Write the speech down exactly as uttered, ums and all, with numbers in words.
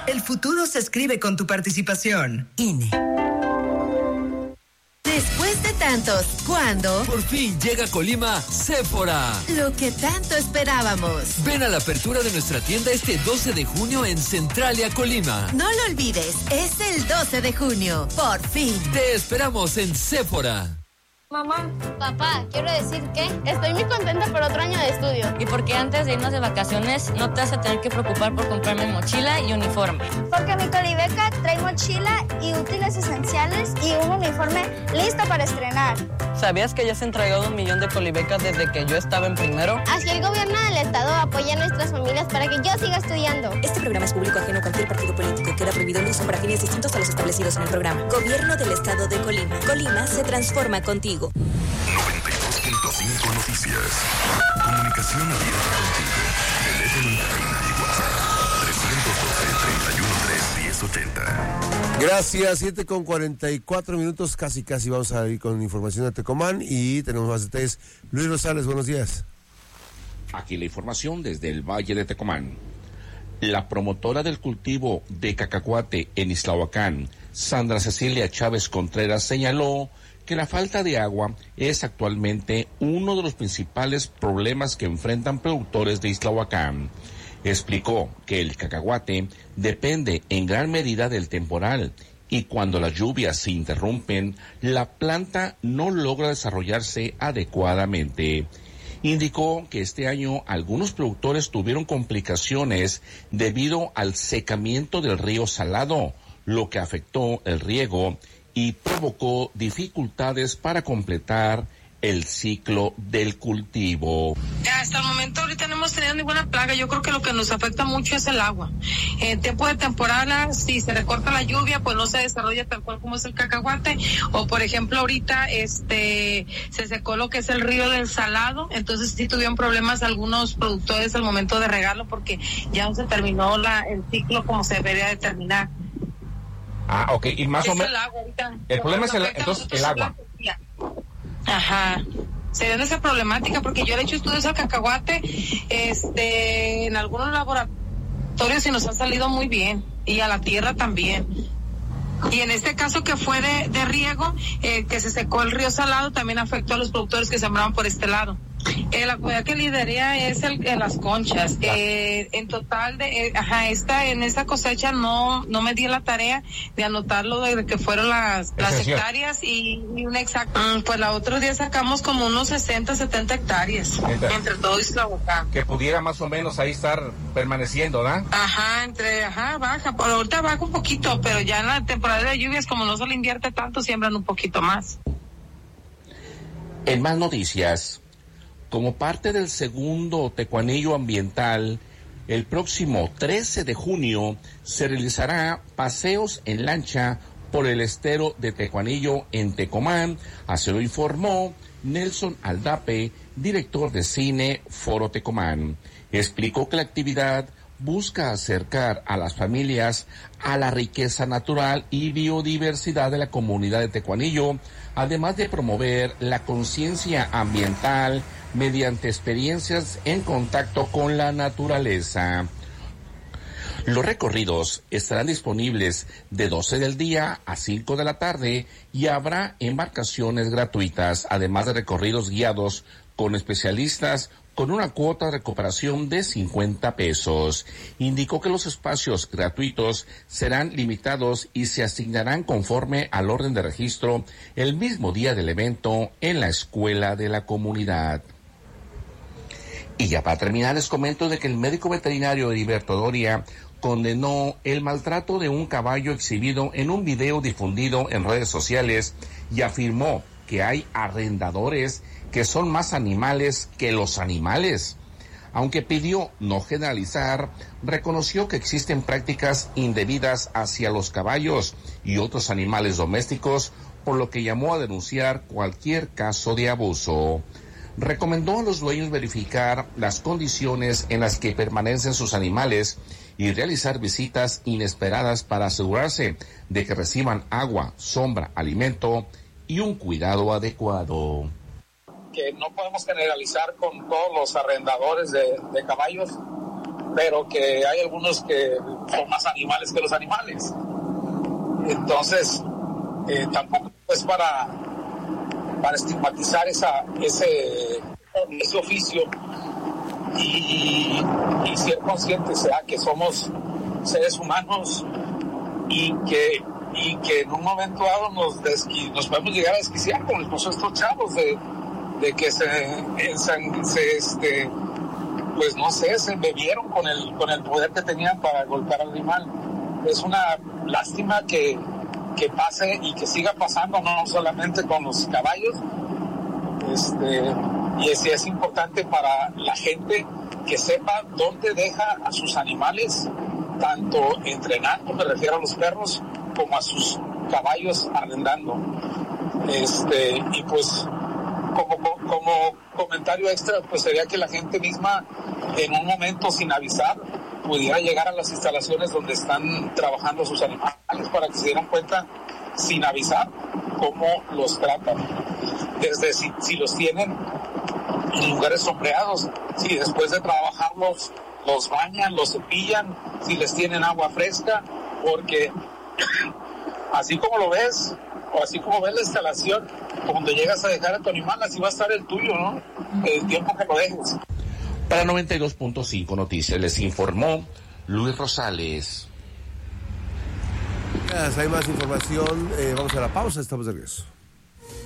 El futuro se escribe con tu participación. I N E. Después de tantos, ¿cuándo? Por fin llega a Colima Sephora. Lo que tanto esperábamos. Ven a la apertura de nuestra tienda este doce de junio en Centralia, Colima. No lo olvides, es el doce de junio. Por fin. Te esperamos en Sephora. Mamá, papá, quiero decir que estoy muy contenta por otro año de estudio. Y porque antes de irnos de vacaciones no te vas a tener que preocupar por comprarme mochila y uniforme. Porque mi Colibeca trae mochila y útiles esenciales y un uniforme listo para estrenar. ¿Sabías que ya se han entregado un millón de Colibecas desde que yo estaba en primero? Así el gobierno del estado apoya a nuestras familias para que yo siga estudiando. Este programa es público ajeno a cualquier partido político. Queda prohibido el uso para fines distintos a los establecidos en el programa. Gobierno del estado de Colima. Colima se transforma contigo. noventa y dos punto cinco Noticias. Comunicación abierta contigo. Teléfono en cabina y WhatsApp. trescientos doce, treinta y uno, tres, diez, ochenta. Gracias, siete con cuarenta y cuatro minutos. Casi, casi vamos a ir con información de Tecomán y tenemos más detalles. Luis Rosales, buenos días. Aquí la información desde el Valle de Tecomán. La promotora del cultivo de cacahuate en Islahuacán, Sandra Cecilia Chávez Contreras, señaló que la falta de agua es actualmente uno de los principales problemas que enfrentan productores de Islahuacán. Explicó que el cacahuate depende en gran medida del temporal y cuando las lluvias se interrumpen, la planta no logra desarrollarse adecuadamente. Indicó que este año algunos productores tuvieron complicaciones debido al secamiento del río Salado, lo que afectó el riego y provocó dificultades para completar el ciclo del cultivo. Hasta el momento ahorita no hemos tenido ninguna plaga. Yo creo que lo que nos afecta mucho es el agua. En tiempo de temporada, si se recorta la lluvia, pues no se desarrolla tal cual como es el cacahuate. O por ejemplo ahorita este se secó lo que es el río del Salado, entonces sí tuvieron problemas algunos productores al momento de regarlo porque ya no se terminó la, el ciclo como se debería de terminar. Ah, ok, y más o menos. El, agua, el problema es el, entonces el agua. Ajá. Se ven esa problemática porque yo le he hecho estudios al cacahuate, este, en algunos laboratorios y nos han salido muy bien, y a la tierra también. Y en este caso que fue de, de riego, eh, que se secó el río Salado, también afectó a los productores que sembraban por este lado. Eh, la comunidad que liderea es el, el Las Conchas. Eh, en total, de, eh, ajá, esta, en esta cosecha no no me di la tarea de anotarlo de que fueron las, las hectáreas y, y un exacto. Mm, pues la otro día sacamos como unos sesenta, setenta hectáreas. ¿Neta? Entre todo Islahuacán. Que pudiera más o menos ahí estar permaneciendo, ¿verdad? Ajá, entre, ajá, baja. Por ahorita baja un poquito, pero ya en la temporada de lluvias, como no se le invierte tanto, siembran un poquito más. En más noticias. Como parte del segundo tecuanillo ambiental, el próximo trece de junio se realizará paseos en lancha por el estero de Tecuanillo en Tecomán, así lo informó Nelson Aldape, director de cine Foro Tecomán. Explicó que la actividad busca acercar a las familias a la riqueza natural y biodiversidad de la comunidad de Tecuanillo, además de promover la conciencia ambiental mediante experiencias en contacto con la naturaleza. Los recorridos estarán disponibles de doce del día a cinco de la tarde y habrá embarcaciones gratuitas, además de recorridos guiados con especialistas con una cuota de recuperación de cincuenta pesos. Indicó que los espacios gratuitos serán limitados y se asignarán conforme al orden de registro el mismo día del evento en la escuela de la comunidad. Y ya para terminar les comento de que el médico veterinario Heriberto Doria condenó el maltrato de un caballo exhibido en un video difundido en redes sociales y afirmó que hay arrendadores que son más animales que los animales. Aunque pidió no generalizar, reconoció que existen prácticas indebidas hacia los caballos y otros animales domésticos, por lo que llamó a denunciar cualquier caso de abuso. Recomendó a los dueños verificar las condiciones en las que permanecen sus animales y realizar visitas inesperadas para asegurarse de que reciban agua, sombra, alimento y un cuidado adecuado. Que no podemos generalizar con todos los arrendadores de, de caballos, pero que hay algunos que son más animales que los animales. Entonces, eh, tampoco es para, para estigmatizar esa, ese, ese oficio y, y ser conscientes, ¿verdad?, que somos seres humanos y que, y que en un momento dado nos, desqui, nos podemos llegar a desquiciar, como les pasó a estos chavos, de, de que se, se, se este, pues no sé, se bebieron con el, con el poder que tenían para golpear al animal. Es una lástima que, que pase y que siga pasando, no solamente con los caballos, este, y es, es importante para la gente que sepa dónde deja a sus animales, tanto entrenando, me refiero a los perros, como a sus caballos arrendando. Este, y pues como, como comentario extra, pues sería que la gente misma en un momento sin avisar pudiera llegar a las instalaciones donde están trabajando sus animales para que se dieran cuenta sin avisar cómo los tratan. Desde si, si los tienen en lugares sombreados, si después de trabajarlos los bañan, los cepillan, si les tienen agua fresca, porque así como lo ves, o así como ves la instalación, cuando llegas a dejar a tu animal, así va a estar el tuyo, ¿no? El tiempo que lo dejes. Para noventa y dos punto cinco Noticias les informó Luis Rosales. Hay más información, eh, vamos a la pausa, estamos de regreso.